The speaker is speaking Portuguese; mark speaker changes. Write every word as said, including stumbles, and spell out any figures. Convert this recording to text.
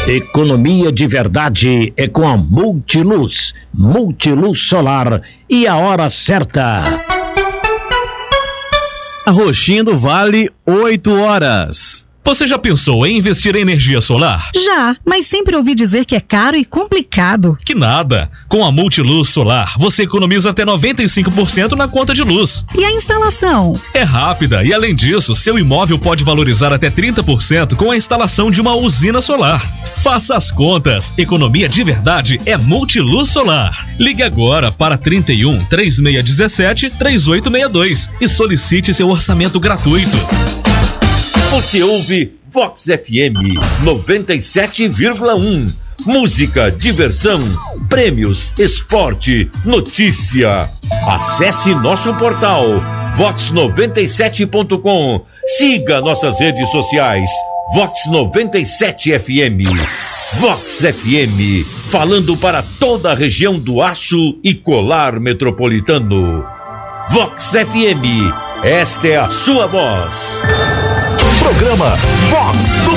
Speaker 1: Economia de verdade é com a Multiluz, Multiluz Solar e a hora certa.
Speaker 2: A Roxinha do Vale, oito horas.
Speaker 3: Você já pensou em investir em energia solar?
Speaker 4: Já, mas sempre ouvi dizer que é caro e complicado.
Speaker 3: Que nada! Com a Multiluz Solar, você economiza até noventa e cinco por cento na conta de luz.
Speaker 4: E a instalação?
Speaker 3: É rápida e, além disso, seu imóvel pode valorizar até trinta por cento com a instalação de uma usina solar. Faça as contas. Economia de verdade é Multiluz Solar. Ligue agora para trinta e um, três seis um sete, três oito seis dois e solicite seu orçamento gratuito.
Speaker 5: Você ouve Vox F M noventa e sete vírgula um. Música, diversão, prêmios, esporte, notícia. Acesse nosso portal vox noventa e sete ponto com. Siga nossas redes sociais. Vox noventa e sete F M. Vox F M, falando para toda a região do Aço e Colar Metropolitano. Vox F M, esta é a sua voz.
Speaker 6: Programa Vox do